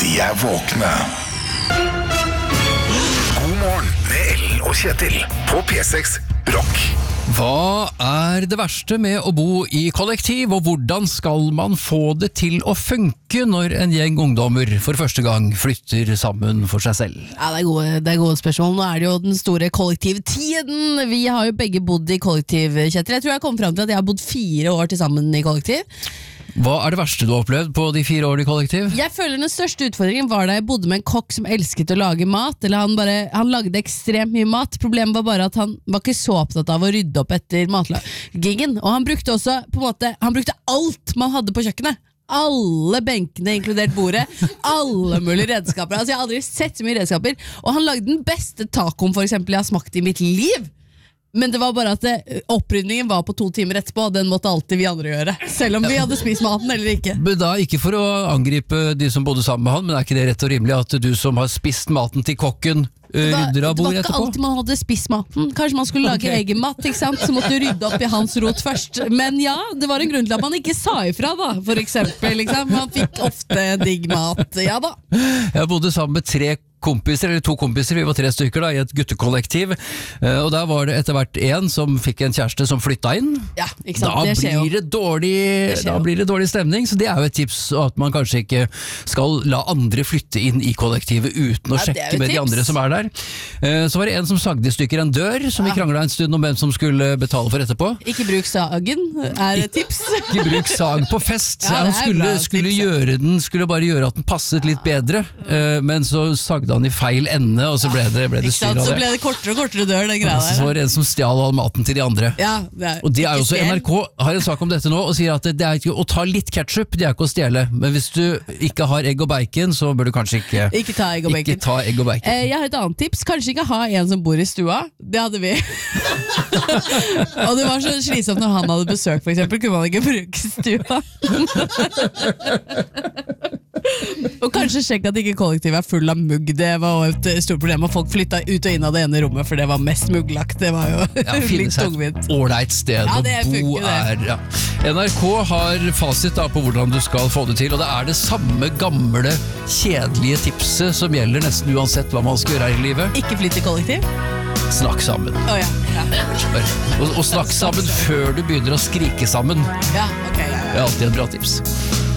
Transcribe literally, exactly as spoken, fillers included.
De er våkne. God morgen med Ellen og Kjetil på P seks Rock. Hva er det verste med å bo i kollektiv, og hvordan skal man få det til å funke når en gjeng ungdommer for første gang flytter sammen for seg selv? Ja, det er gode, det er gode spørsmål. Nå er det jo den store kollektivtiden. Vi har jo begge bodd i kollektiv, Kjetil. Jeg tror jeg kom frem til at jeg har bodd fire år til sammen i kollektiv. Hva er det verste du har opplevd på de fire årene i kollektiv? Jeg føler den største utfordringen var da jeg bodde med en kokk som elsket å lage mat. Eller han, bare, han lagde ekstremt mye mat. Problemet var bare at han var ikke så opptatt av å rydde opp etter matlagingen. Og han brukte også på en måte, han brukte alt man hadde på kjøkkenet. Alle benkene, inkludert bordet. Alle mulige redskaper. Altså Jeg har aldri sett så mye redskaper. Og han lagde den beste tacoen for eksempel jeg har smakt i mitt liv. Men det var bare at det, opprydningen var på to timer etterpå, og den måtte alltid vi andre gjøre. Selv om vi hadde spist maten eller ikke. Men da, ikke for å angripe de som bodde sammen med han, men er ikke det rett og rimelig at du som har spist maten til kokken, rydder av bordet etterpå? Det var ikke alltid man hadde spist maten. Kanskje man skulle lage okay. egen mat, ikke sant? Så måtte du rydde opp i hans rot først. Men ja, det var en grunn til at man ikke sa ifra da, for eksempel. Liksom. Man fikk ofte digg mat, ja da. Jeg bodde sammen med tre kompiser, eller to kompiser, vi var tre stykker da, i et guttekollektiv, og der var det etter hvert en som fikk en kjæreste som flytta inn. Ja, ikke sant? Da det skjer blir det dårlig, det da blir det dårlig stemning, så det er jo et tips at man kanskje ikke skal la andre flytte inn i kollektivet uten å ja, sjekke med tips. De andre som er der. Så var det en som sagde i stykker en dør, som ja. Vi kranglet en stund om hvem som skulle betale for etterpå. Ikke bruk sagen, er det tips? Ikke bruk sag på fest. Ja, han skulle, skulle gjøre den, skulle bare gjøre at den passet litt bedre, men så sagde han i feil ende, og så ble det, ble det styr av det. Så ble det kortere og kortere dør, den greia der. Så var det en som stjal all maten til de andre. Ja, det er, og det er jo også, N R K har en sak om dette nå, og sier at det er ikke å ta litt ketchup, det er ikke å stjele. Men hvis du ikke har egg og bacon, så bør du kanskje ikke, ikke ta egg og bacon. Ikke ta egg og bacon. Eh, jeg har et annet tips. Kanskje ikke ha en som bor i stua. Det hadde vi. Og det var så slitsomt når han hadde besøk, for eksempel. Kunne man ikke bruke stua. Og kanskje sjekke at ikke kollektivet er full av mugg. Det var et stort problem, og folk flytta ut og inn av det ene rommet, for det var mest mugglagt. Det var jo ja, litt tungvint. Ålreit sted ja, å bo er ja. N R K har fasit da på hvordan du skal få det til, og det er det samme gamle, kjedelige tipset som gjelder nesten uansett hva man skal gjøre her i livet. Ikke flytte i kollektiv? Snakk sammen. Oh, ja. Ja. Og, og snakk sammen før du begynner å skrike sammen. Ja, ok. Ja, ja. Det er alltid et bra tips.